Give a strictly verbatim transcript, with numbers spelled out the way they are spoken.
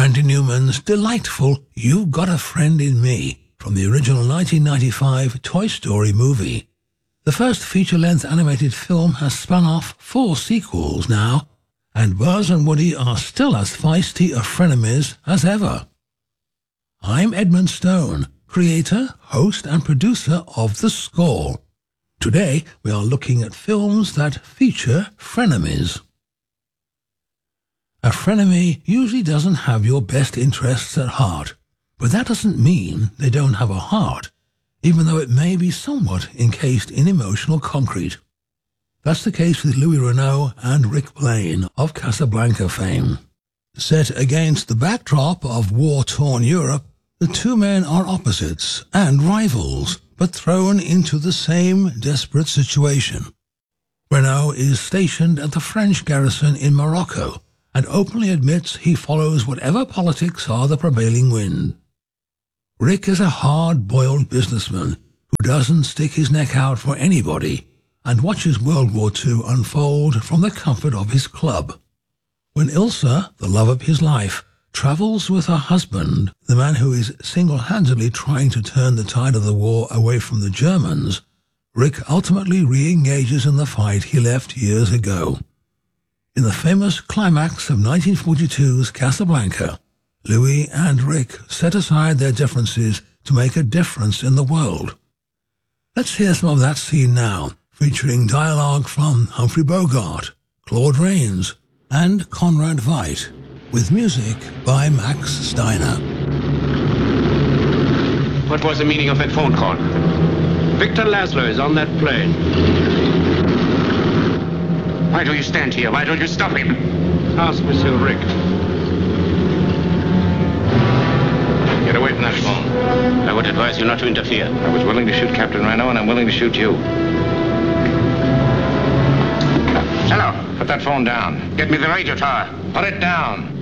Randy Newman's delightful You've Got a Friend in Me from the original nineteen ninety-five Toy Story movie. The first feature-length animated film has spun off four sequels now, and Buzz and Woody are still as feisty a frenemies as ever. I'm Edmund Stone, creator, host and producer of The Score. Today we are looking at films that feature frenemies. A frenemy usually doesn't have your best interests at heart, but that doesn't mean they don't have a heart, even though it may be somewhat encased in emotional concrete. That's the case with Louis Renault and Rick Blaine of Casablanca fame. Set against the backdrop of war-torn Europe, the two men are opposites and rivals, but thrown into the same desperate situation. Renault is stationed at the French garrison in Morocco, and openly admits he follows whatever politics are the prevailing wind. Rick is a hard-boiled businessman who doesn't stick his neck out for anybody and watches World War Two unfold from the comfort of his club. When Ilsa, the love of his life, travels with her husband, the man who is single-handedly trying to turn the tide of the war away from the Germans, Rick ultimately re-engages in the fight he left years ago. In the famous climax of nineteen forty-two's Casablanca, Louis and Rick set aside their differences to make a difference in the world. Let's hear some of that scene now, featuring dialogue from Humphrey Bogart, Claude Rains, and Conrad Veidt, with music by Max Steiner. What was the meaning of that phone call? Victor Laszlo is on that plane. Why do you stand here? Why don't you stop him? Ask Monsieur Rick. Get away from that phone. I would advise you not to interfere. I was willing to shoot Captain Renault, and I'm willing to shoot you. Hello. Put that phone down. Get me the radio tower. Put it down.